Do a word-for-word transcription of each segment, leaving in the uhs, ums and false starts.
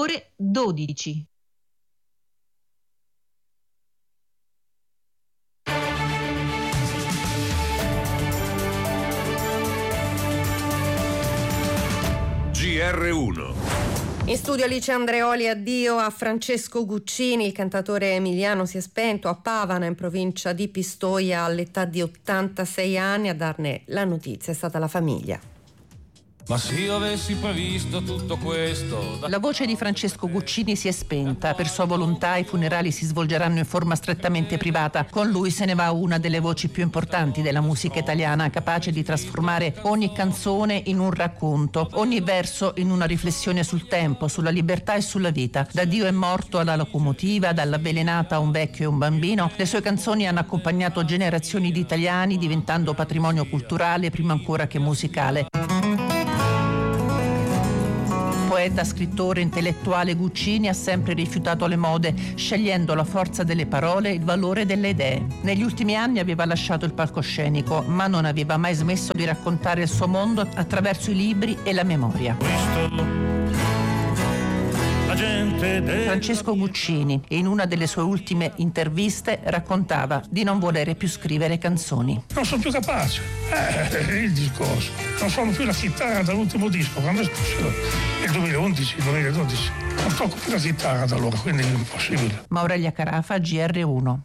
ore dodici. G R uno. In studio Alice Andreoli, addio a Francesco Guccini, il cantatore emiliano si è spento a Pavana in provincia di Pistoia all'età di ottantasei anni. A darne la notizia è stata la famiglia. Ma se io avessi previsto tutto questo... La voce di Francesco Guccini si è spenta. Per sua volontà i funerali si svolgeranno in forma strettamente privata. Con lui se ne va una delle voci più importanti della musica italiana, capace di trasformare ogni canzone in un racconto, ogni verso in una riflessione sul tempo, sulla libertà e sulla vita. Da Dio è morto alla locomotiva, dall'avvelenata a un vecchio e un bambino, le sue canzoni hanno accompagnato generazioni di italiani, diventando patrimonio culturale prima ancora che musicale. Poeta, scrittore, intellettuale, Guccini ha sempre rifiutato le mode, scegliendo la forza delle parole e il valore delle idee. Negli ultimi anni aveva lasciato il palcoscenico, ma non aveva mai smesso di raccontare il suo mondo attraverso i libri e la memoria. Francesco Guccini, in una delle sue ultime interviste, raccontava di non volere più scrivere canzoni. Non sono più capace, eh, il discorso. Non suono più la chitarra dall'ultimo disco, quando è successo nel duemilaundici, duemiladodici. Non tocco più la chitarra da allora, quindi è impossibile. Aurelia Carafa, G R uno.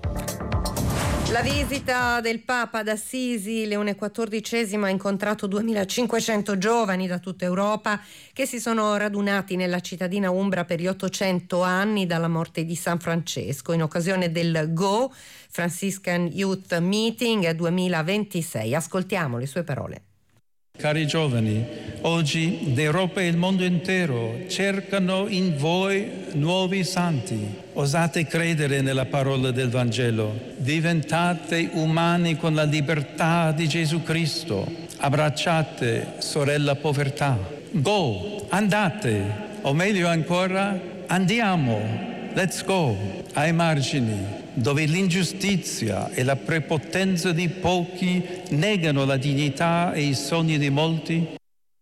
La visita del Papa ad Assisi, Leone quattordicesimo, ha incontrato duemilacinquecento giovani da tutta Europa che si sono radunati nella cittadina umbra per gli ottocento anni dalla morte di San Francesco in occasione del Go, Franciscan Youth Meeting duemilaventisei. Ascoltiamo le sue parole. Cari giovani, oggi l'Europa e il mondo intero cercano in voi nuovi santi. Osate credere nella parola del Vangelo. Diventate umani con la libertà di Gesù Cristo. Abbracciate, sorella povertà. Go, andate, o meglio ancora, andiamo. Let's go, ai margini, dove l'ingiustizia e la prepotenza di pochi negano la dignità e i sogni di molti.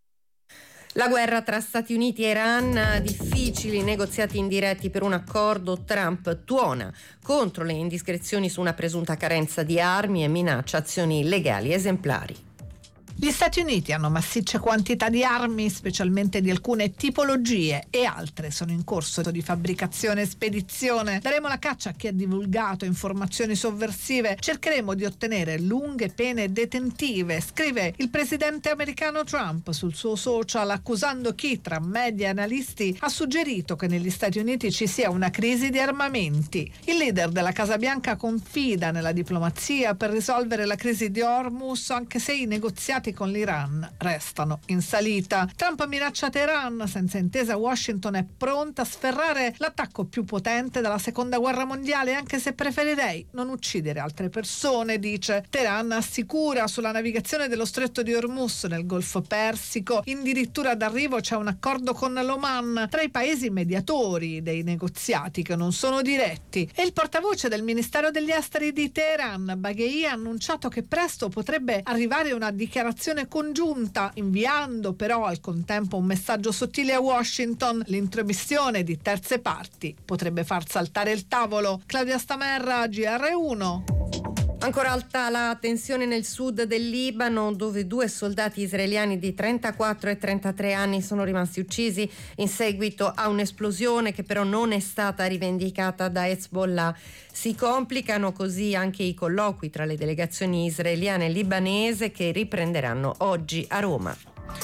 La guerra tra Stati Uniti e Iran, difficili negoziati indiretti per un accordo. Trump tuona contro le indiscrezioni su una presunta carenza di armi e minaccia azioni legali esemplari. Gli Stati Uniti hanno massicce quantità di armi, specialmente di alcune tipologie, e altre sono in corso di fabbricazione e spedizione. Daremo la caccia a chi ha divulgato informazioni sovversive. Cercheremo di ottenere lunghe pene detentive, scrive il presidente americano Trump sul suo social, accusando chi, tra media e analisti, ha suggerito che negli Stati Uniti ci sia una crisi di armamenti. Il leader della Casa Bianca confida nella diplomazia per risolvere la crisi di Hormuz, anche se i negoziati con l'Iran restano in salita. Trump minaccia Teheran. Senza intesa Washington è pronta a sferrare l'attacco più potente dalla seconda guerra mondiale, anche se preferirei non uccidere altre persone, dice. Teheran assicura sulla navigazione dello stretto di Hormuz nel Golfo Persico. Addirittura d'arrivo c'è un accordo con l'Oman, tra i paesi mediatori dei negoziati che non sono diretti. E il portavoce del Ministero degli Esteri di Teheran, Baghei, ha annunciato che presto potrebbe arrivare una dichiarazione congiunta, inviando però al contempo un messaggio sottile a Washington. L'intromissione di terze parti potrebbe far saltare il tavolo. Claudia Stamerra, G R uno. Ancora alta la tensione nel sud del Libano, dove due soldati israeliani di trentaquattro e trentatré anni sono rimasti uccisi in seguito a un'esplosione che però non è stata rivendicata da Hezbollah. Si complicano così anche i colloqui tra le delegazioni israeliane e libanese che riprenderanno oggi a Roma.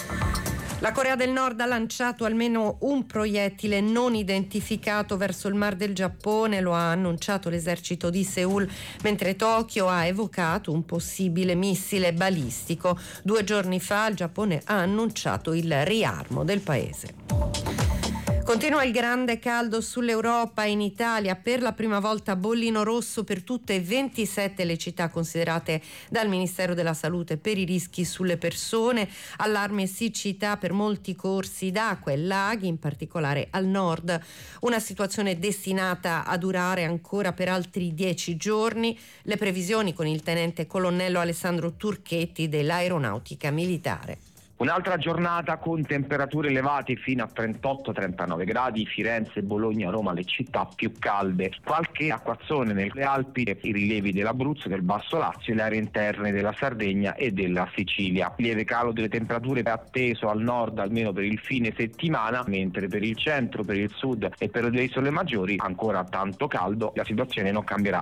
La Corea del Nord ha lanciato almeno un proiettile non identificato verso il Mar del Giappone, lo ha annunciato l'esercito di Seul, mentre Tokyo ha evocato un possibile missile balistico. Due giorni fa il Giappone ha annunciato il riarmo del paese. Continua il grande caldo sull'Europa. In Italia per la prima volta bollino rosso per tutte e ventisette le città considerate dal Ministero della Salute per i rischi sulle persone. Allarme siccità per molti corsi d'acqua e laghi, in particolare al nord. Una situazione destinata a durare ancora per altri dieci giorni. Le previsioni con il tenente colonnello Alessandro Turchetti dell'Aeronautica Militare. Un'altra giornata con temperature elevate fino a trentotto trentanove gradi, Firenze, Bologna, Roma, le città più calde. Qualche acquazzone nelle Alpi, i rilievi dell'Abruzzo, del Basso Lazio e le aree interne della Sardegna e della Sicilia. Lieve calo delle temperature atteso al nord almeno per il fine settimana, mentre per il centro, per il sud e per le isole maggiori ancora tanto caldo, la situazione non cambierà.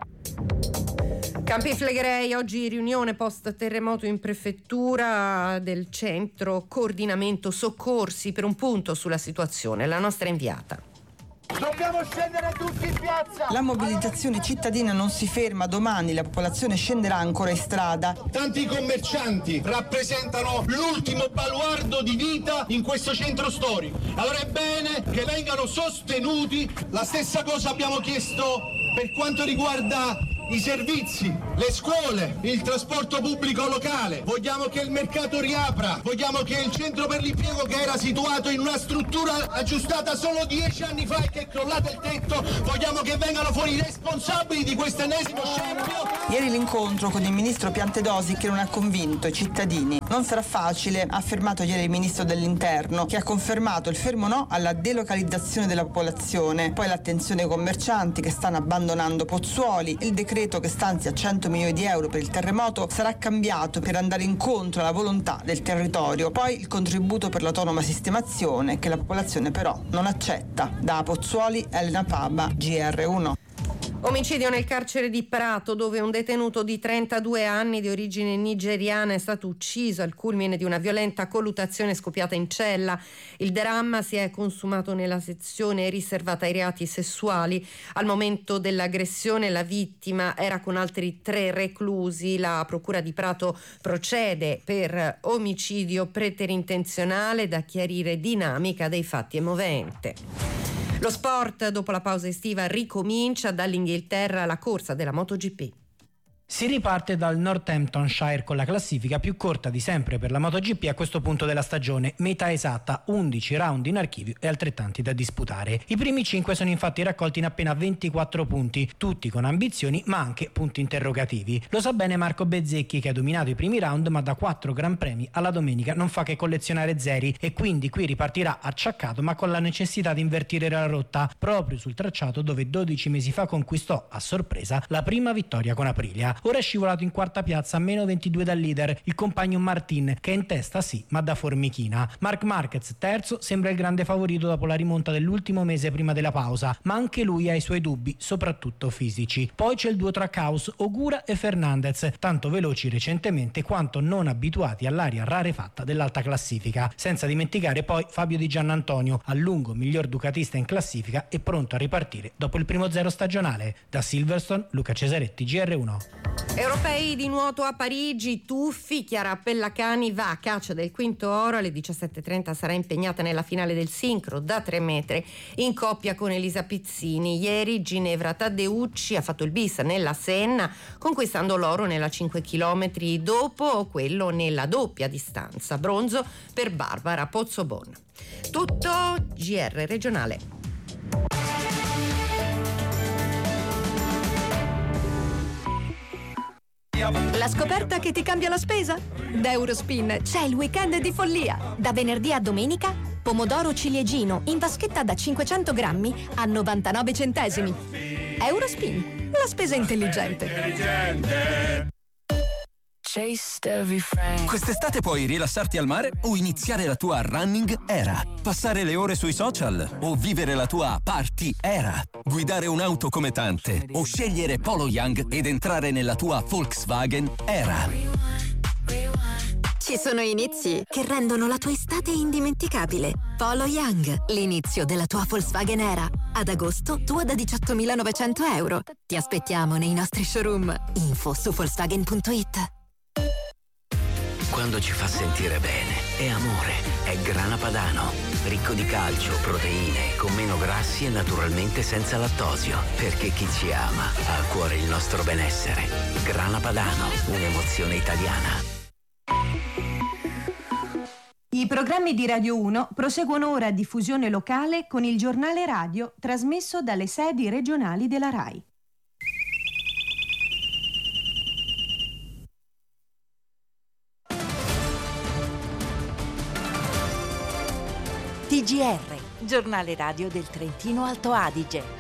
Campi Flegrei, oggi riunione post terremoto in prefettura del centro coordinamento soccorsi per un punto sulla situazione. La nostra inviata. Dobbiamo scendere tutti in piazza! La mobilitazione cittadina non si ferma, domani la popolazione scenderà ancora in strada. Tanti commercianti rappresentano l'ultimo baluardo di vita in questo centro storico. Allora è bene che vengano sostenuti. La stessa cosa abbiamo chiesto per quanto riguarda i servizi, le scuole, il trasporto pubblico locale. Vogliamo che il mercato riapra, vogliamo che il centro per l'impiego, che era situato in una struttura aggiustata solo dieci anni fa e che è crollato il tetto, vogliamo che vengano fuori i responsabili di questo ennesimo scempio. Ieri l'incontro con il ministro Piantedosi che non ha convinto i cittadini. Non sarà facile, ha affermato ieri il ministro dell'Interno, che ha confermato il fermo no alla delocalizzazione della popolazione, poi l'attenzione ai commercianti che stanno abbandonando Pozzuoli, il decreto che stanzia cento milioni di euro per il terremoto sarà cambiato per andare incontro alla volontà del territorio, poi il contributo per l'autonoma sistemazione che la popolazione però non accetta. Da Pozzuoli, Elena Paba, G R uno. Omicidio nel carcere di Prato, dove un detenuto di trentadue anni di origine nigeriana è stato ucciso al culmine di una violenta colluttazione scoppiata in cella. Il dramma si è consumato nella sezione riservata ai reati sessuali. Al momento dell'aggressione la vittima era con altri tre reclusi. La procura di Prato procede per omicidio preterintenzionale, da chiarire dinamica dei fatti e movente. Lo sport, dopo la pausa estiva, ricomincia. Dall'Inghilterra la corsa della MotoGP. Si riparte dal Northamptonshire con la classifica più corta di sempre per la MotoGP a questo punto della stagione, metà esatta, undici round in archivio e altrettanti da disputare. I primi cinque sono infatti raccolti in appena ventiquattro punti, tutti con ambizioni ma anche punti interrogativi. Lo sa bene Marco Bezzecchi, che ha dominato i primi round ma da quattro gran premi alla domenica non fa che collezionare zeri, e quindi qui ripartirà acciaccato ma con la necessità di invertire la rotta proprio sul tracciato dove dodici mesi fa conquistò a sorpresa la prima vittoria con Aprilia. Ora è scivolato in quarta piazza a meno ventidue dal leader, il compagno Martin, che è in testa sì ma da formichina. Marc Marquez terzo sembra il grande favorito dopo la rimonta dell'ultimo mese prima della pausa, ma anche lui ha i suoi dubbi, soprattutto fisici. Poi c'è il duo tra Caos, Ogura e Fernandez, tanto veloci recentemente quanto non abituati all'aria rarefatta dell'alta classifica. Senza dimenticare poi Fabio Di Giannantonio, a lungo miglior ducatista in classifica e pronto a ripartire dopo il primo zero stagionale. Da Silverstone, Luca Cesaretti, G R uno. Europei di nuoto a Parigi, tuffi. Chiara Pellacani va a caccia del quinto oro. Alle diciassette e trenta sarà impegnata nella finale del sincro da tre metri in coppia con Elisa Pizzini. Ieri Ginevra Taddeucci ha fatto il bis nella Senna, conquistando l'oro nella cinque chilometri, dopo quello nella doppia distanza, bronzo per Barbara Pozzobon. Tutto G R regionale. La scoperta che ti cambia la spesa? Da Eurospin c'è il weekend di follia. Da venerdì a domenica, pomodoro ciliegino in vaschetta da cinquecento grammi a novantanove centesimi. Eurospin, la spesa intelligente. Quest'estate puoi rilassarti al mare o iniziare la tua running era, passare le ore sui social o vivere la tua party era, guidare un'auto come tante o scegliere Polo Young ed entrare nella tua Volkswagen era. Ci sono inizi che rendono la tua estate indimenticabile. Polo Young, l'inizio della tua Volkswagen era. Ad agosto, tua da diciottomilanovecento euro. Ti aspettiamo nei nostri showroom. Info su Volkswagen punto it. Quando ci fa sentire bene, è amore, è Grana Padano. Ricco di calcio, proteine, con meno grassi e naturalmente senza lattosio. Perché chi ci ama ha a cuore il nostro benessere. Grana Padano, un'emozione italiana. I programmi di Radio uno proseguono ora a diffusione locale con il giornale radio trasmesso dalle sedi regionali della RAI. T G R, giornale radio del Trentino Alto Adige.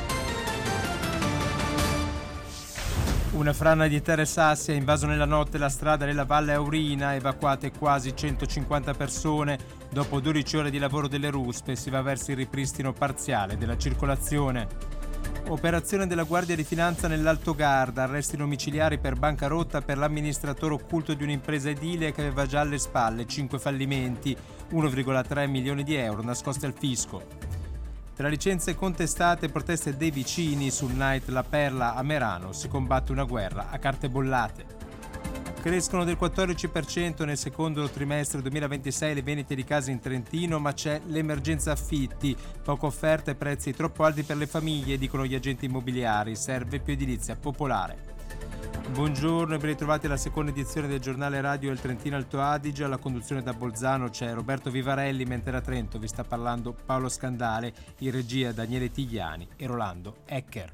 Una frana di terre sassi ha invaso nella notte la strada della Valle Aurina, evacuate quasi centocinquanta persone. Dopo dodici ore di lavoro delle ruspe si va verso il ripristino parziale della circolazione. Operazione della Guardia di Finanza nell'Alto Garda, arresti domiciliari per bancarotta per l'amministratore occulto di un'impresa edile che aveva già alle spalle cinque fallimenti, uno virgola tre milioni di euro nascosti al fisco. Tra licenze contestate e proteste dei vicini sul night La Perla a Merano si combatte una guerra a carte bollate. Crescono del quattordici per cento nel secondo trimestre duemilaventisei le vendite di case in Trentino, ma c'è l'emergenza affitti, poca offerta e prezzi troppo alti per le famiglie, dicono gli agenti immobiliari, serve più edilizia popolare. Buongiorno e ben ritrovati alla seconda edizione del giornale radio del Trentino Alto Adige. Alla conduzione da Bolzano c'è Roberto Vivarelli, mentre da Trento vi sta parlando Paolo Scandale, in regia Daniele Tigliani e Rolando Ecker.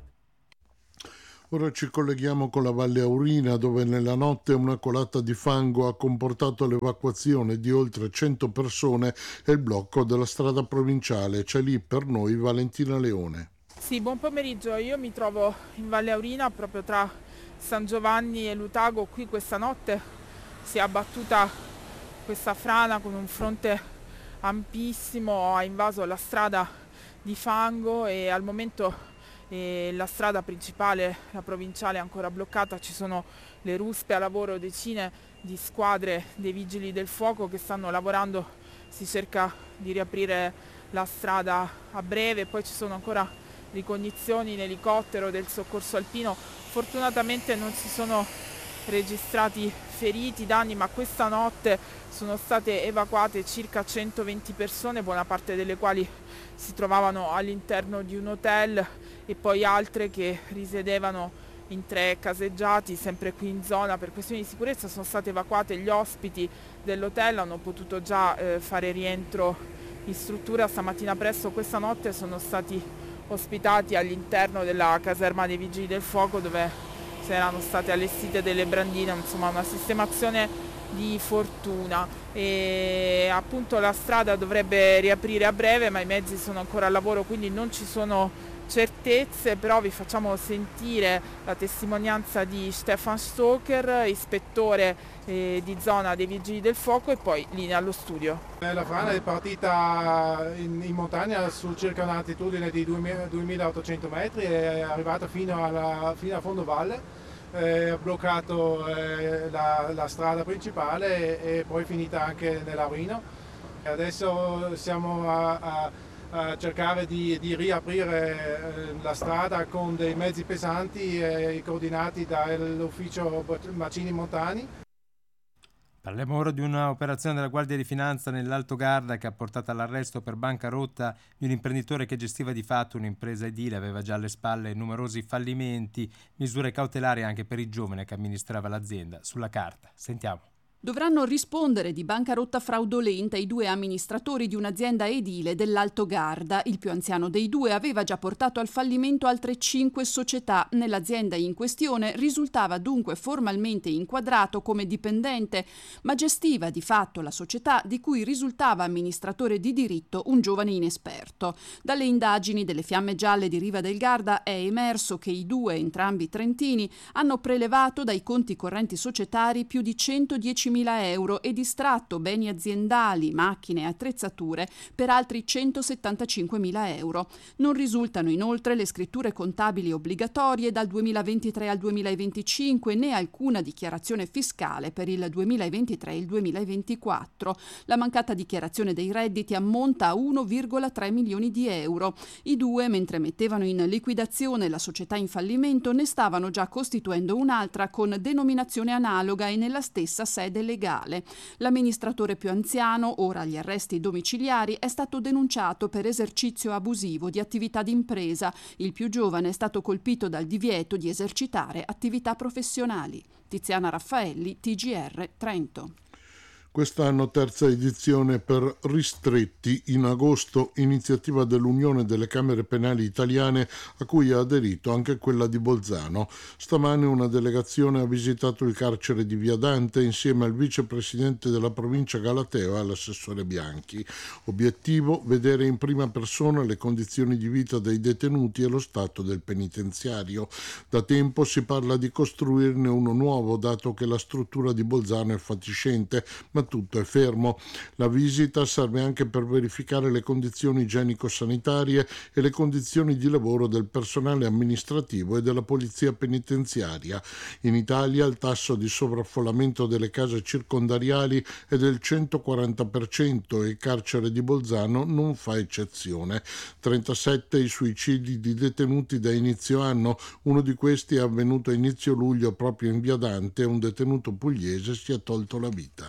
Ora ci colleghiamo con la Valle Aurina, dove nella notte una colata di fango ha comportato l'evacuazione di oltre cento persone e il blocco della strada provinciale. C'è lì per noi Valentina Leone. Sì, buon pomeriggio. Io mi trovo in Valle Aurina, proprio tra San Giovanni e Lutago. Qui questa notte si è abbattuta questa frana con un fronte ampissimo, ha invaso la strada di fango e al momento eh, la strada principale, la provinciale, è ancora bloccata. Ci sono le ruspe a lavoro, decine di squadre dei vigili del fuoco che stanno lavorando, si cerca di riaprire la strada a breve. Poi ci sono ancora ricognizioni in elicottero del soccorso alpino. Fortunatamente non si sono registrati feriti, danni, ma questa notte sono state evacuate circa centoventi persone, buona parte delle quali si trovavano all'interno di un hotel e poi altre che risiedevano in tre caseggiati sempre qui in zona. Per questioni di sicurezza sono state evacuate, gli ospiti dell'hotel hanno potuto già eh, fare rientro in struttura. Stamattina presto, questa notte, sono stati ospitati all'interno della caserma dei Vigili del Fuoco, dove si erano state allestite delle brandine, insomma una sistemazione di fortuna. E appunto la strada dovrebbe riaprire a breve, ma i mezzi sono ancora al lavoro, quindi non ci sono certezze, però vi facciamo sentire la testimonianza di Stefan Stoker, ispettore eh, di zona dei Vigili del Fuoco, e poi linea allo studio. La frana è partita in, in montagna su circa un'altitudine di duemilaottocento metri, è arrivata fino, alla, fino a fondo valle, eh, ha bloccato eh, la, la strada principale e, e poi finita anche nell'Aurino. Adesso siamo a, a a cercare di, di riaprire la strada con dei mezzi pesanti eh, coordinati dall'ufficio Macini Montani. Parliamo ora di una operazione della Guardia di Finanza nell'Alto Garda che ha portato all'arresto per bancarotta di un imprenditore che gestiva di fatto un'impresa edile, aveva già alle spalle numerosi fallimenti, misure cautelari anche per il giovane che amministrava l'azienda sulla carta. Sentiamo. Dovranno rispondere di bancarotta fraudolenta i due amministratori di un'azienda edile dell'Alto Garda. Il più anziano dei due aveva già portato al fallimento altre cinque società. Nell'azienda in questione risultava dunque formalmente inquadrato come dipendente, ma gestiva di fatto la società di cui risultava amministratore di diritto un giovane inesperto. Dalle indagini delle Fiamme Gialle di Riva del Garda è emerso che i due, entrambi trentini, hanno prelevato dai conti correnti societari più di centodiecimila euro e distratto beni aziendali, macchine e attrezzature per altri centosettantacinquemila euro. Non risultano inoltre le scritture contabili obbligatorie dal duemilaventitré al duemilaventicinque né alcuna dichiarazione fiscale per il duemilaventitré e il duemilaventiquattro. La mancata dichiarazione dei redditi ammonta a uno virgola tre milioni di euro. I due, mentre mettevano in liquidazione la società in fallimento, ne stavano già costituendo un'altra con denominazione analoga e nella stessa sede legale. L'amministratore più anziano, ora agli arresti domiciliari, è stato denunciato per esercizio abusivo di attività d'impresa. Il più giovane è stato colpito dal divieto di esercitare attività professionali. Tiziana Raffaelli, T G R Trento. Quest'anno terza edizione per Ristretti, in agosto iniziativa dell'Unione delle Camere Penali Italiane a cui ha aderito anche quella di Bolzano. Stamane una delegazione ha visitato il carcere di Via Dante insieme al vicepresidente della provincia Galateo e all'assessore Bianchi. Obiettivo: vedere in prima persona le condizioni di vita dei detenuti e lo stato del penitenziario. Da tempo si parla di costruirne uno nuovo, dato che la struttura di Bolzano è fatiscente, ma tutto è fermo. La visita serve anche per verificare le condizioni igienico-sanitarie e le condizioni di lavoro del personale amministrativo e della polizia penitenziaria. In Italia il tasso di sovraffollamento delle case circondariali è del centoquaranta per cento e il carcere di Bolzano non fa eccezione. trentasette i suicidi di detenuti da inizio anno, uno di questi è avvenuto a inizio luglio proprio in Via Dante, un detenuto pugliese si è tolto la vita.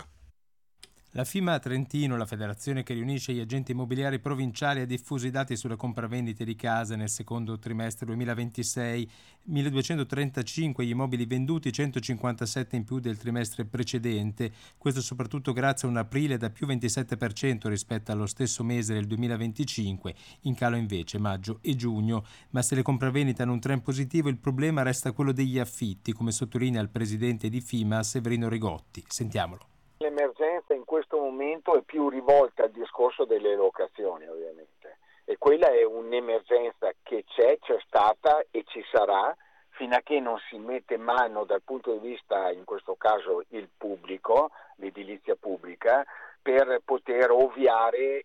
La FIMA Trentino, la federazione che riunisce gli agenti immobiliari provinciali, ha diffuso i dati sulle compravendite di case nel secondo trimestre duemilaventisei. milleduecentotrentacinque gli immobili venduti, centocinquantasette in più del trimestre precedente. Questo soprattutto grazie a un aprile da più ventisette per cento rispetto allo stesso mese del duemilaventicinque, in calo invece maggio e giugno. Ma se le compravendite hanno un trend positivo, il problema resta quello degli affitti, come sottolinea il presidente di FIMA Severino Rigotti. Sentiamolo. L'emergenza in questo momento è più rivolta al discorso delle locazioni, ovviamente, e quella è un'emergenza che c'è, c'è stata e ci sarà fino a che non si mette mano dal punto di vista, in questo caso il pubblico, l'edilizia pubblica, per poter ovviare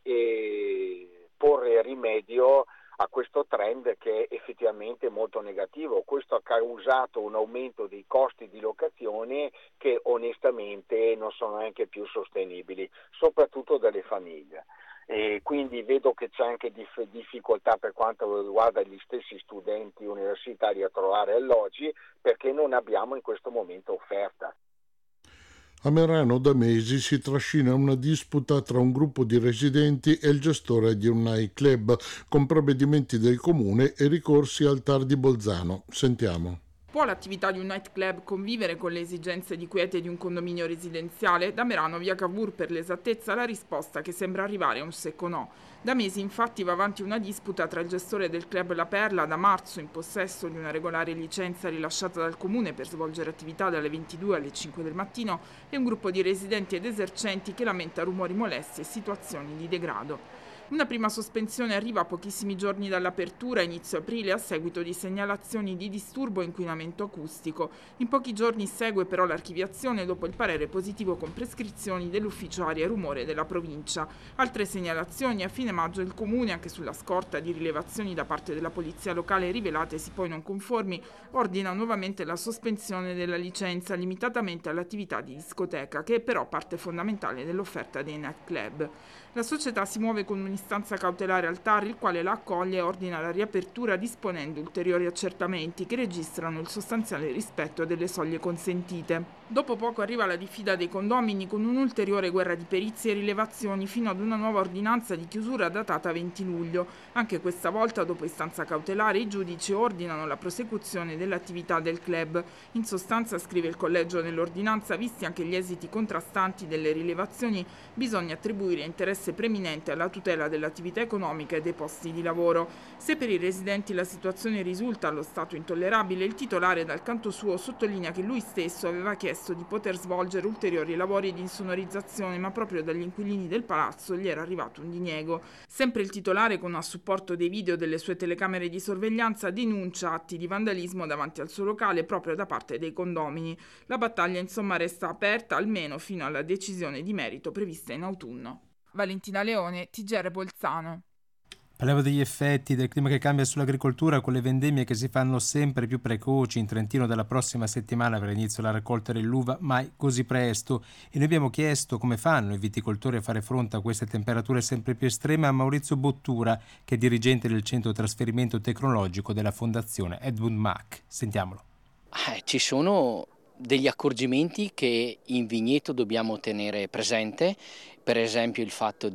e porre rimedio a questo trend che è effettivamente molto negativo. Questo ha causato un aumento dei costi di locazione che onestamente non sono neanche più sostenibili, soprattutto dalle famiglie. E quindi vedo che c'è anche dif- difficoltà per quanto riguarda gli stessi studenti universitari a trovare alloggi, perché non abbiamo in questo momento offerta. A Merano da mesi si trascina una disputa tra un gruppo di residenti e il gestore di un nightclub, con provvedimenti del comune e ricorsi al TAR di Bolzano. Sentiamo. Può l'attività di un nightclub convivere con le esigenze di quiete di un condominio residenziale? Da Merano, via Cavour per l'esattezza, la risposta che sembra arrivare è un secco no. Da mesi infatti va avanti una disputa tra il gestore del club La Perla, da marzo in possesso di una regolare licenza rilasciata dal comune per svolgere attività dalle ventidue alle cinque del mattino, e un gruppo di residenti ed esercenti che lamenta rumori molesti e situazioni di degrado. Una prima sospensione arriva a pochissimi giorni dall'apertura, a inizio aprile, a seguito di segnalazioni di disturbo e inquinamento acustico. In pochi giorni segue però l'archiviazione dopo il parere positivo con prescrizioni dell'ufficio aria e rumore della provincia. Altre segnalazioni: a fine maggio il comune, anche sulla scorta di rilevazioni da parte della polizia locale rivelatesi poi non conformi, ordina nuovamente la sospensione della licenza limitatamente all'attività di discoteca, che è però parte fondamentale dell'offerta dei nightclub. La società si muove con un'istanza cautelare al TAR, il quale la accoglie e ordina la riapertura disponendo ulteriori accertamenti che registrano il sostanziale rispetto delle soglie consentite. Dopo poco arriva la diffida dei condomini con un'ulteriore guerra di perizie e rilevazioni fino ad una nuova ordinanza di chiusura datata venti luglio. Anche questa volta, dopo istanza cautelare, i giudici ordinano la prosecuzione dell'attività del club. In sostanza, scrive il collegio nell'ordinanza, visti anche gli esiti contrastanti delle rilevazioni, bisogna attribuire interesse preminente alla tutela dell'attività economica e dei posti di lavoro. Se per i residenti la situazione risulta allo stato intollerabile, il titolare dal canto suo sottolinea che lui stesso aveva chiesto di poter svolgere ulteriori lavori di insonorizzazione, ma proprio dagli inquilini del palazzo gli era arrivato un diniego. Sempre il titolare, con a supporto dei video delle sue telecamere di sorveglianza, denuncia atti di vandalismo davanti al suo locale proprio da parte dei condomini. La battaglia insomma resta aperta almeno fino alla decisione di merito prevista in autunno. Valentina Leone, T G R Bolzano. Parlavo degli effetti del clima che cambia sull'agricoltura, con le vendemmie che si fanno sempre più precoci. In Trentino dalla prossima settimana avrà inizio la raccolta dell'uva, mai così presto. E noi abbiamo chiesto come fanno i viticoltori a fare fronte a queste temperature sempre più estreme a Maurizio Bottura, che è dirigente del centro trasferimento tecnologico della fondazione Edmund Mack. Sentiamolo. Eh, ci sono degli accorgimenti che in vigneto dobbiamo tenere presente, per esempio il fatto di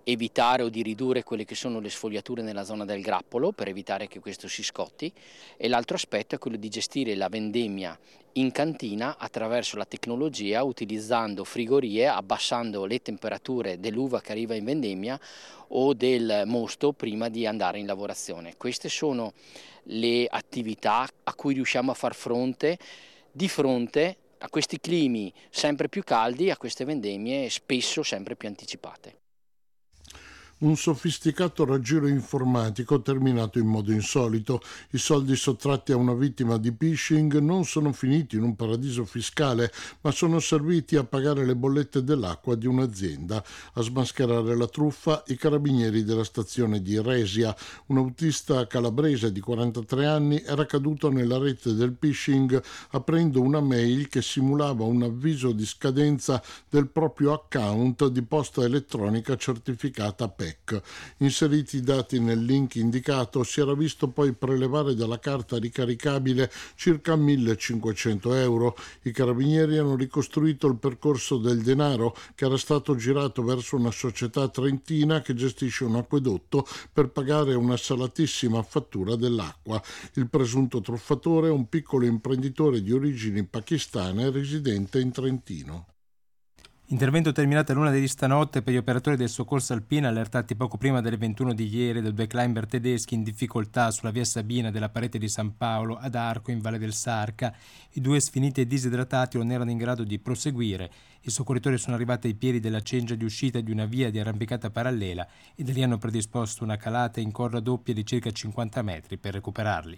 evitare o di ridurre quelle che sono le sfogliature nella zona del grappolo per evitare che questo si scotti, e l'altro aspetto è quello di gestire la vendemmia in cantina attraverso la tecnologia, utilizzando frigorie, abbassando le temperature dell'uva che arriva in vendemmia o del mosto prima di andare in lavorazione. Queste sono le attività a cui riusciamo a far fronte di fronte a questi climi sempre più caldi, a queste vendemmie spesso sempre più anticipate. Un sofisticato raggiro informatico terminato in modo insolito. I soldi sottratti a una vittima di phishing non sono finiti in un paradiso fiscale, ma sono serviti a pagare le bollette dell'acqua di un'azienda. A smascherare la truffa i carabinieri della stazione di Resia. Un autista calabrese di quarantatré anni era caduto nella rete del phishing aprendo una mail che simulava un avviso di scadenza del proprio account di posta elettronica certificata P E C. Inseriti i dati nel link indicato, si era visto poi prelevare dalla carta ricaricabile circa millecinquecento euro. I carabinieri hanno ricostruito il percorso del denaro, che era stato girato verso una società trentina che gestisce un acquedotto per pagare una salatissima fattura dell'acqua. Il presunto truffatore è un piccolo imprenditore di origini pakistane residente in Trentino. Intervento terminato all'una di stanotte per gli operatori del soccorso alpino allertati poco prima delle ventuno di ieri da due climber tedeschi in difficoltà sulla via Sabina della parete di San Paolo ad Arco in Valle del Sarca. I due sfiniti e disidratati non erano in grado di proseguire. I soccorritori sono arrivati ai piedi della cengia di uscita di una via di arrampicata parallela e da lì hanno predisposto una calata in corda doppia di circa cinquanta metri per recuperarli.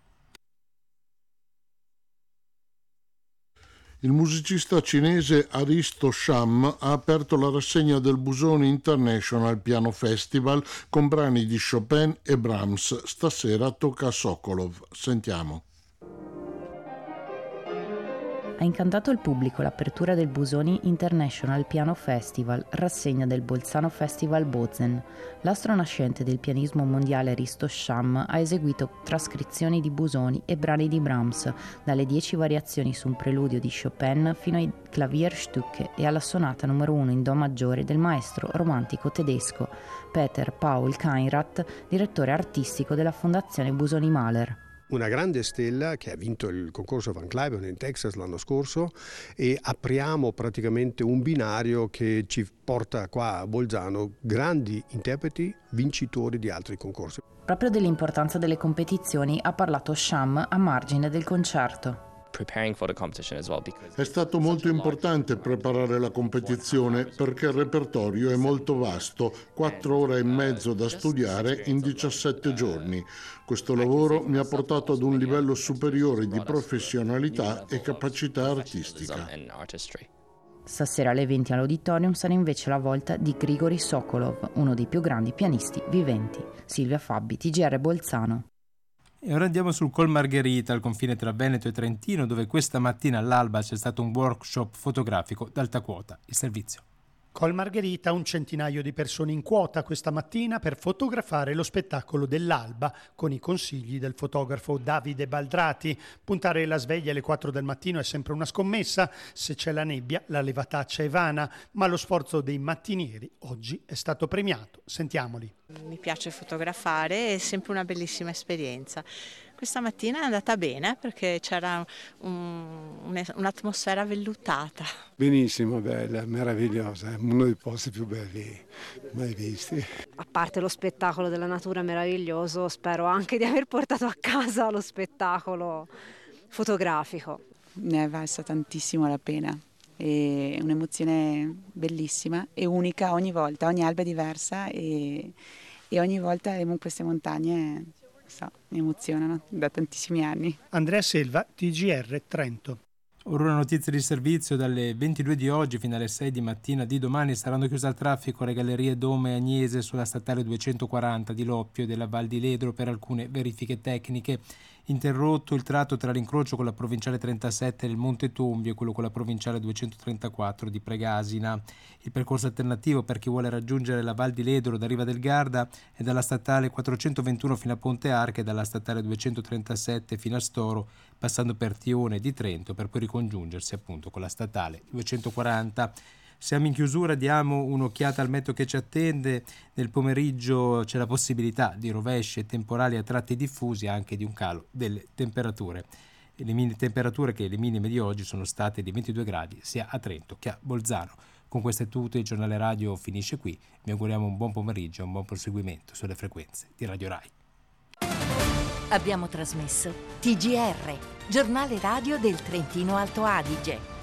Il musicista cinese Aristo Sham ha aperto la rassegna del Busoni International Piano Festival con brani di Chopin e Brahms. Stasera tocca a Sokolov. Sentiamo. Ha incantato il pubblico l'apertura del Busoni International Piano Festival, rassegna del Bolzano Festival Bozen. L'astro nascente del pianismo mondiale Aristo Sham ha eseguito trascrizioni di Busoni e brani di Brahms, dalle dieci variazioni su un preludio di Chopin fino ai Klavierstücke e alla sonata numero uno in do maggiore del maestro romantico tedesco Peter Paul Keinrath, direttore artistico della Fondazione Busoni Mahler. Una grande stella che ha vinto il concorso Van Cliburn in Texas l'anno scorso, e apriamo praticamente un binario che ci porta qua a Bolzano grandi interpreti vincitori di altri concorsi. Proprio dell'importanza delle competizioni ha parlato Sham a margine del concerto. È stato molto importante preparare la competizione perché il repertorio è molto vasto, quattro ore e mezzo da studiare in diciassette giorni. Questo lavoro mi ha portato ad un livello superiore di professionalità e capacità artistica. Stasera alle venti all'Auditorium sarà invece la volta di Grigori Sokolov, uno dei più grandi pianisti viventi. Silvia Fabbi, T G R Bolzano. E ora andiamo sul Col Margherita, al confine tra Veneto e Trentino, dove questa mattina all'alba c'è stato un workshop fotografico d'alta quota. Il servizio. Col Margherita un centinaio di persone in quota questa mattina per fotografare lo spettacolo dell'alba con i consigli del fotografo Davide Baldrati. Puntare la sveglia alle quattro del mattino è sempre una scommessa, se c'è la nebbia la levataccia è vana, ma lo sforzo dei mattinieri oggi è stato premiato. Sentiamoli. Mi piace fotografare, è sempre una bellissima esperienza. Questa mattina è andata bene perché c'era un, un'atmosfera vellutata. Benissimo, bella, meravigliosa, è uno dei posti più belli mai visti. A parte lo spettacolo della natura meraviglioso, spero anche di aver portato a casa lo spettacolo fotografico. Ne è valsa tantissimo la pena. È un'emozione bellissima e unica ogni volta, ogni alba è diversa e, e ogni volta in queste montagne so, mi emozionano da tantissimi anni. Andrea Selva, T G R Trento. Ora una notizia di servizio: dalle ventidue di oggi fino alle sei di mattina di domani saranno chiuse al traffico le gallerie Dome e Agnese sulla statale duecentoquaranta di Loppio e della Val di Ledro per alcune verifiche tecniche. Interrotto il tratto tra l'incrocio con la provinciale trentasette del Monte Tombio e quello con la provinciale duecentotrentaquattro di Pregasina. Il percorso alternativo per chi vuole raggiungere la Val di Ledro da Riva del Garda è dalla statale quattrocentoventuno fino a Ponte Arca e dalla statale duecentotrentasette fino a Storo, passando per Tione di Trento per poi ricongiungersi appunto con la statale duecentoquaranta. Siamo in chiusura, diamo un'occhiata al meteo che ci attende. Nel pomeriggio c'è la possibilità di rovesci e temporali a tratti diffusi, anche di un calo delle temperature. E le mini temperature che le minime di oggi sono state di ventidue gradi sia a Trento che a Bolzano. Con questo è tutto, il giornale radio finisce qui. Vi auguriamo un buon pomeriggio e un buon proseguimento sulle frequenze di Radio Rai. Abbiamo trasmesso T G R, giornale radio del Trentino Alto Adige.